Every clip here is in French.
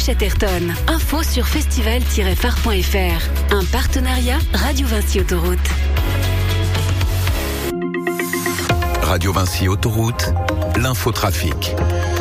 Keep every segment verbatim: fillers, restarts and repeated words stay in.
Chatterton. Info sur festival tiret phare point f r. Un partenariat Radio Vinci Autoroute. Radio Vinci Autoroute, l'infotrafic.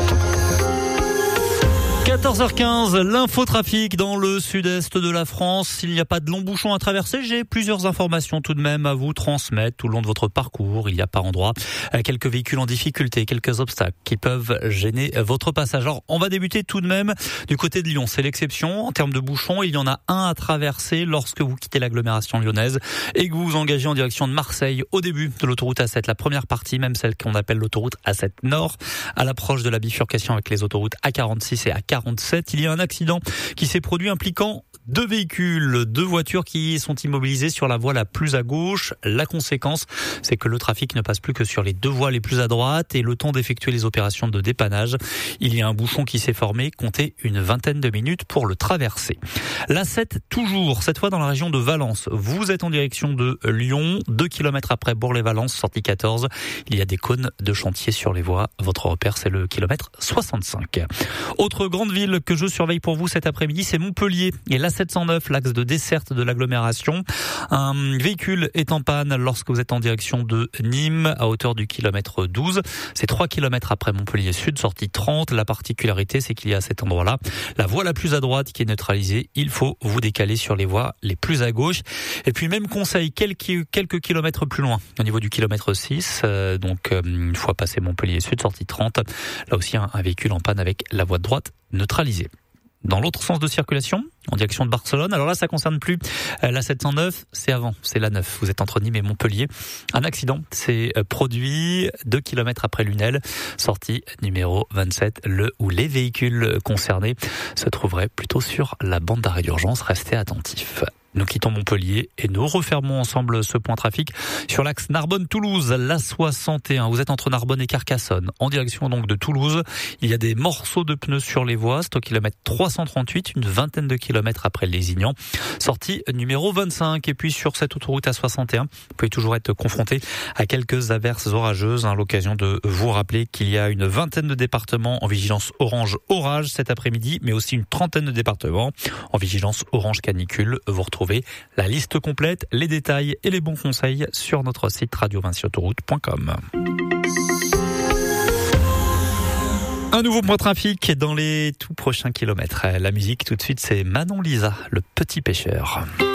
quatorze heures quinze, l'infotrafic dans le sud-est de la France. Il n'y a pas de long bouchon à traverser. J'ai plusieurs informations tout de même à vous transmettre tout le long de votre parcours. Il y a par endroits quelques véhicules en difficulté, quelques obstacles qui peuvent gêner votre passage. Alors, on va débuter tout de même du côté de Lyon. C'est l'exception. En termes de bouchons, il y en a un à traverser lorsque vous quittez l'agglomération lyonnaise et que vous vous engagez en direction de Marseille au début de l'autoroute A sept. La première partie, même celle qu'on appelle l'autoroute A sept Nord, à l'approche de la bifurcation avec les autoroutes A quarante-six et A quarante-sept, il y a un accident qui s'est produit impliquant deux véhicules, deux voitures qui sont immobilisées sur la voie la plus à gauche. La conséquence, c'est que le trafic ne passe plus que sur les deux voies les plus à droite et le temps d'effectuer les opérations de dépannage. Il y a un bouchon qui s'est formé, comptez une vingtaine de minutes pour le traverser. L'A sept toujours, cette fois dans la région de Valence. Vous êtes en direction de Lyon, deux kilomètres après Bourg-les-Valences, sortie quatorze. Il y a des cônes de chantier sur les voies. Votre repère, c'est le kilomètre soixante-cinq. Autre grande ville que je surveille pour vous cet après-midi, c'est Montpellier. Et l'A sept cent neuf, l'axe de desserte de l'agglomération. Un véhicule est en panne lorsque vous êtes en direction de Nîmes, à hauteur du kilomètre douze. C'est trois kilomètres après Montpellier Sud, sortie trente. La particularité, c'est qu'il y a à cet endroit-là la voie la plus à droite qui est neutralisée. Il faut vous décaler sur les voies les plus à gauche. Et puis même conseil, quelques, quelques kilomètres plus loin, au niveau du kilomètre six, euh, donc euh, une fois passé Montpellier Sud, sortie trente, là aussi un, un véhicule en panne avec la voie de droite neutralisée. Dans l'autre sens de circulation, en direction de Barcelone. Alors là, ça concerne plus la sept cent neuf, c'est avant, c'est la neuf. Vous êtes entre Nîmes et Montpellier. Un accident s'est produit deux kilomètres après Lunel, sortie numéro vingt-sept, le où les véhicules concernés se trouveraient plutôt sur la bande d'arrêt d'urgence. Restez attentifs. Nous quittons Montpellier et nous refermons ensemble ce point trafic sur l'axe Narbonne-Toulouse, la soixante et un. Vous êtes entre Narbonne et Carcassonne, en direction donc de Toulouse. Il y a des morceaux de pneus sur les voies. C'est au kilomètre trois cent trente-huit, une vingtaine de kilomètres après Lézignan. Sortie numéro vingt-cinq. Et puis sur cette autoroute A soixante et un, vous pouvez toujours être confronté à quelques averses orageuses. À l'occasion de vous rappeler qu'il y a une vingtaine de départements en vigilance orange orage cet après-midi, mais aussi une trentaine de départements en vigilance orange canicule. Vous retrouvez la liste complète, les détails et les bons conseils sur notre site radio vinci autoroute point com. Un nouveau point trafic dans les tout prochains kilomètres. La musique tout de suite, c'est Manon Lisa, le petit pêcheur.